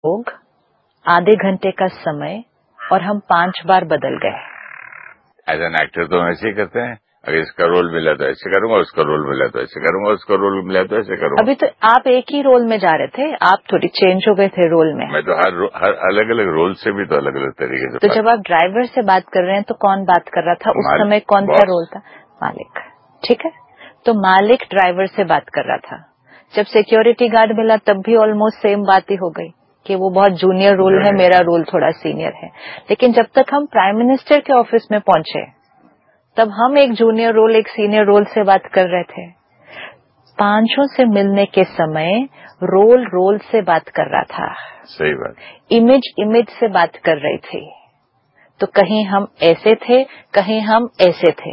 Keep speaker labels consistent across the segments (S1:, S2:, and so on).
S1: लोग, आधे घंटे का समय, और हम 5 बार बदल गए।
S2: एज एन एक्टर तो हम ऐसे ही करते हैं, अगर इसका रोल मिला तो ऐसे करूंगा, उसका रोल मिला तो ऐसे करूंगा, उसका रोल मिला तो ऐसे करूंगा।
S1: अभी तो आप एक ही रोल में जा रहे थे, आप थोड़ी चेंज हो गए थे रोल में।
S2: मैं तो हर अलग अलग रोल से भी तो अलग अलग तरीके से।
S1: तो जब आप ड्राइवर से बात कर रहे हैं तो कौन बात कर रहा था उस समय, कौन सा रोल था? मालिक। ठीक है, तो मालिक ड्राइवर से बात कर रहा था। जब सिक्योरिटी गार्ड मिला तब भी ऑलमोस्ट सेम बात ही हो गई कि वो बहुत जूनियर रोल है, मेरा रोल थोड़ा सीनियर है। लेकिन जब तक हम प्राइम मिनिस्टर के ऑफिस में पहुंचे तब हम एक जूनियर रोल, एक सीनियर रोल से बात कर रहे थे। पांचों से मिलने के समय रोल से बात कर रहा था।
S2: सही बात।
S1: इमेज से बात कर रही थी। तो कहीं हम ऐसे थे, कहीं हम ऐसे थे।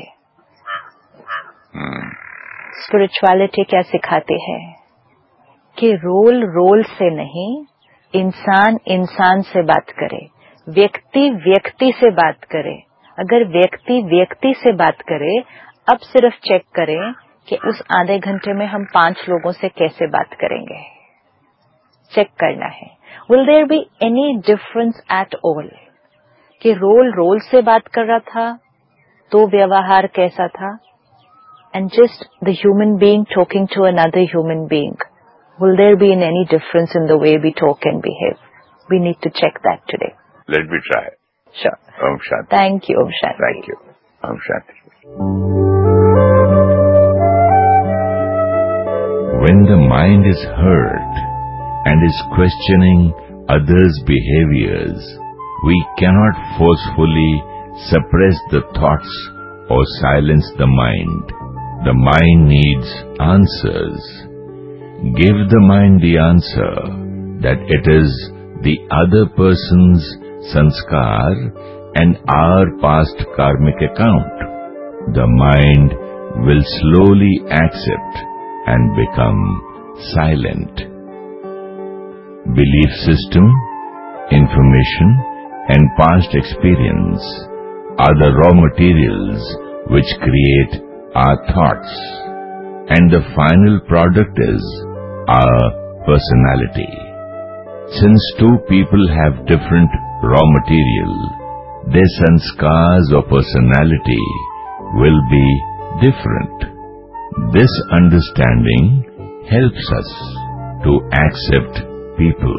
S1: स्पिरिचुअलिटी क्या सिखाती है कि रोल से नहीं, इंसान से बात करे, व्यक्ति से बात करे। अगर व्यक्ति से बात करे, अब सिर्फ चेक करें कि उस आधे घंटे में हम 5 लोगों से कैसे बात करेंगे। चेक करना है, will there be any difference at all? कि रोल से बात कर रहा था तो व्यवहार कैसा था, and just the human being talking to another human being, will there be any difference in the way we talk and behave? We need to check that today.
S2: Let me try.
S1: Sure.
S2: Om Shanti.
S1: Thank you, Om Shanti.
S2: Thank you. Om Shanti.
S3: When the mind is hurt and is questioning others' behaviors, we cannot forcefully suppress the thoughts or silence the mind. The mind needs answers. Give the mind the answer that it is the other person's sanskar and our past karmic account. The mind will slowly accept and become silent. Belief system, information, and past experience are the raw materials which create our thoughts, and the final product is our personality. Since two people have different raw material, their sanskars or personality will be different. This understanding helps us to accept people.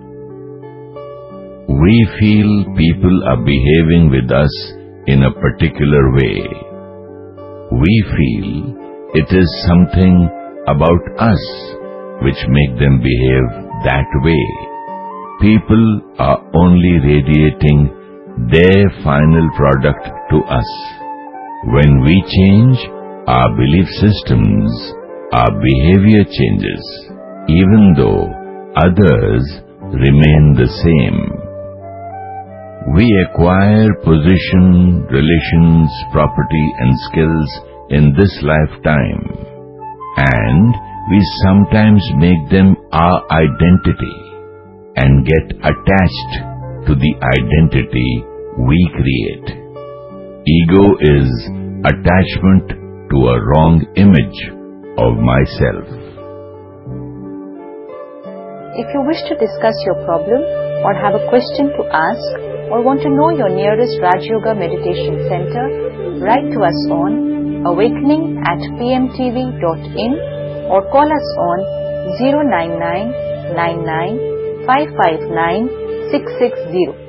S3: We feel people are behaving with us in a particular way. We feel it is something about us which make them behave that way. People are only radiating their final product to us. When we change our belief systems, our behavior changes, even though others remain the same. We acquire position, relations, property and skills in this lifetime, and we sometimes make them our identity and get attached to the identity we create. Ego is attachment to a wrong image of myself.
S1: If you wish to discuss your problem or have a question to ask or want to know your nearest Raj Yoga Meditation Center, write to us on awakening@pmtv.in or call us on 099 99 559 660.